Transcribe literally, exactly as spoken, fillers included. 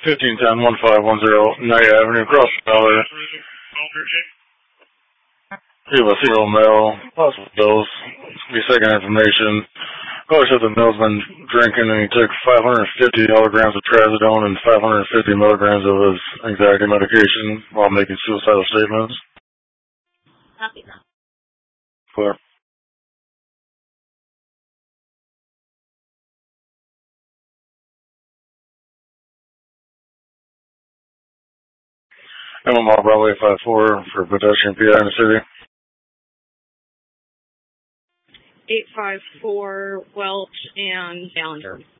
fifteen ten, one five one zero, Knight Avenue, Cross Valley. He was serial mail, possible dose, be second information. Caller said the mail's been drinking and he took five hundred fifty milligrams of trazodone and five hundred fifty milligrams of his anxiety medication while making suicidal statements. Copy. Clear. M M R Bravo eight five four for pedestrian P I in the city. eight five four Welch and Ballinger.